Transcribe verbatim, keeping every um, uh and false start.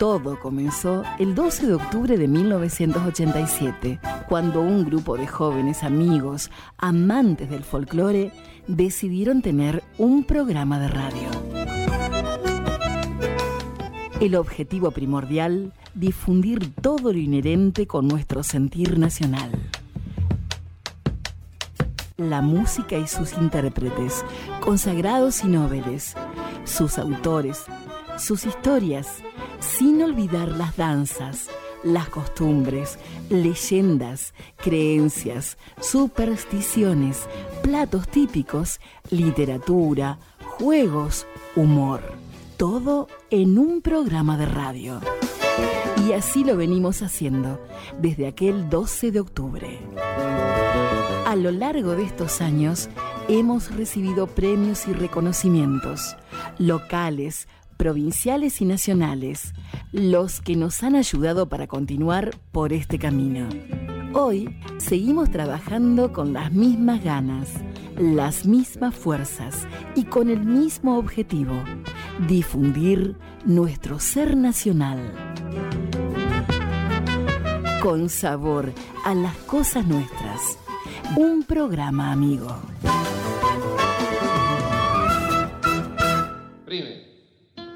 Todo comenzó el doce de octubre de mil novecientos ochenta y siete, cuando un grupo de jóvenes amigos, amantes del folclore, decidieron tener un programa de radio. El objetivo primordial, difundir todo lo inherente con nuestro sentir nacional. La música y sus intérpretes, consagrados y nobles, sus autores, sus historias, sin olvidar las danzas, las costumbres, leyendas, creencias, supersticiones, platos típicos, literatura, juegos, humor. Todo en un programa de radio. Y así lo venimos haciendo desde aquel doce de octubre. A lo largo de estos años hemos recibido premios y reconocimientos locales, provinciales y nacionales, los que nos han ayudado para continuar por este camino. Hoy seguimos trabajando con las mismas ganas, las mismas fuerzas y con el mismo objetivo: difundir nuestro ser nacional. Con sabor a las cosas nuestras. Un programa amigo.